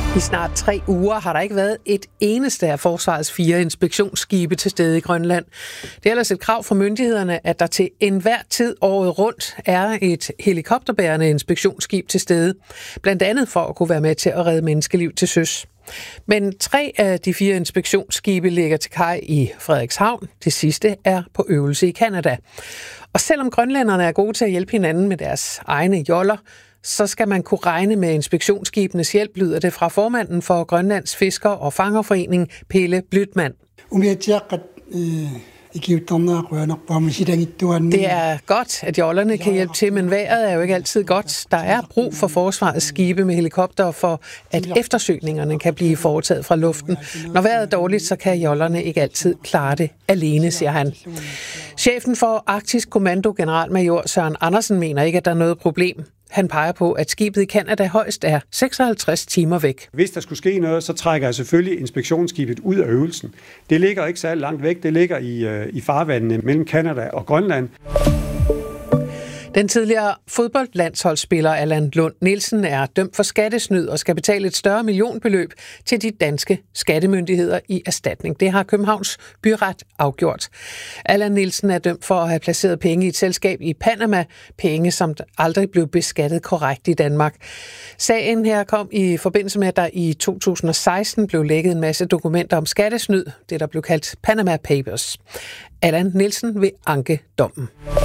I snart 3 uger har der ikke været et eneste af forsvarets 4 inspektionsskibe til stede i Grønland. Det er ellers et krav fra myndighederne, at der til enhver tid året rundt er et helikopterbærende inspektionsskib til stede. Blandt andet for at kunne være med til at redde menneskeliv til søs. Men 3 af de 4 inspektionsskibe ligger til kaj i Frederikshavn. Det sidste er på øvelse i Canada. Og selvom grønlænderne er gode til at hjælpe hinanden med deres egne joller, så skal man kunne regne med inspektionsskibenes hjælp, lyder det fra formanden for Grønlands Fisker- og Fangerforening, Pelle Blytman. Det er godt, at jollerne kan hjælpe til, men vejret er jo ikke altid godt. Der er brug for forsvarets skibe med helikopter for, at eftersøgningerne kan blive foretaget fra luften. Når vejret er dårligt, så kan jollerne ikke altid klare det alene, siger han. Chefen for Arktisk Kommando, generalmajor Søren Andersen, mener ikke, at der er noget problem. Han peger på, at skibet i Canada højst er 56 timer væk. Hvis der skulle ske noget, så trækker jeg selvfølgelig inspektionsskibet ud af øvelsen. Det ligger ikke særlig langt væk. Det ligger i farvandene mellem Canada og Grønland. Den tidligere fodboldlandsholdsspiller Allan Lund Nielsen er dømt for skattesnyd og skal betale et større millionbeløb til de danske skattemyndigheder i erstatning. Det har Københavns byret afgjort. Allan Nielsen er dømt for at have placeret penge i et selskab i Panama, penge som aldrig blev beskattet korrekt i Danmark. Sagen her kom i forbindelse med, at der i 2016 blev lækket en masse dokumenter om skattesnyd, det der blev kaldt Panama Papers. Allan Nielsen vil anke dommen.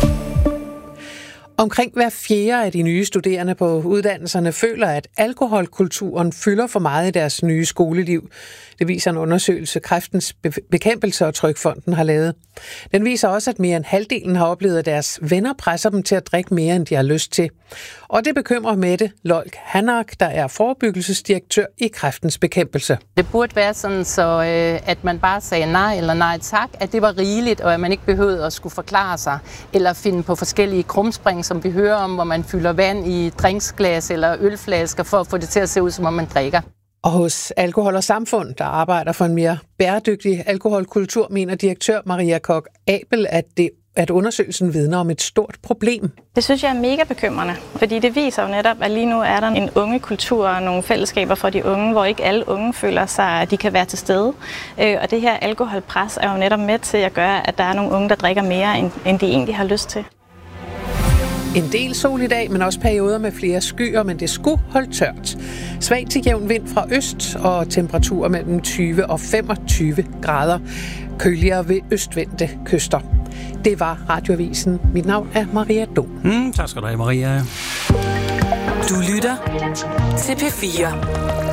Omkring hver 4 af de nye studerende på uddannelserne føler, at alkoholkulturen fylder for meget i deres nye skoleliv. Det viser en undersøgelse, Kræftens Bekæmpelse og Trygfonden har lavet. Den viser også, at mere end halvdelen har oplevet, at deres venner presser dem til at drikke mere, end de har lyst til. Og det bekymrer Mette Lolk Hanak, der er forebyggelsesdirektør i Kræftens Bekæmpelse. Det burde være sådan, så at man bare sagde nej eller nej tak, at det var rigeligt, og at man ikke behøvede at skulle forklare sig, eller finde på forskellige krumspring, som vi hører om, hvor man fylder vand i drinksglas eller ølflasker for at få det til at se ud, som om man drikker. Og hos Alkohol og Samfund, der arbejder for en mere bæredygtig alkoholkultur, mener direktør Maria Kok Abel, at undersøgelsen vidner om et stort problem. Det synes jeg er mega bekymrende, fordi det viser jo netop, at lige nu er der en ungekultur og nogle fællesskaber for de unge, hvor ikke alle unge føler sig, at de kan være til stede. Og det her alkoholpres er jo netop med til at gøre, at der er nogle unge, der drikker mere, end de egentlig har lyst til. En del sol i dag, men også perioder med flere skyer, men det skulle holde tørt. Svag til jævn vind fra øst og temperaturer mellem 20 og 25 grader. Køligere ved østvendte kyster. Det var Radioavisen. Mit navn er Maria Dom. Tak skal du have, Maria. Du lytter til P4.